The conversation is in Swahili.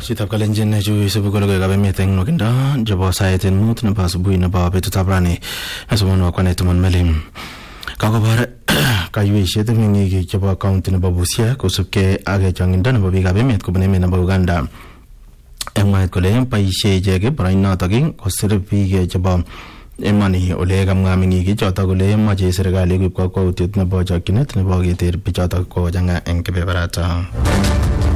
Chitab Kalenjin chu isibu kologoy kabe meteng nokinda jabo saetin mut na pasubui na ba betu tabrani asumano kwa netuman melim kakobare kayuishet mingi jabo county na Busia kusubke age changinda na babi kabe met kubne me na Uganda emait kole paishe jege braina tagin kosir bige jabo emani ole gamga mingi ki chota kole maje serikali ko utit na ba jakinet na ba geter bichata ko janga enkebe barata